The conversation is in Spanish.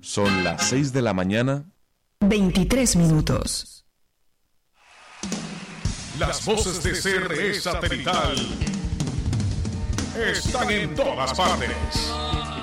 Son las 6 de la mañana. 23 minutos. Las voces de CRE Satelital están en todas partes.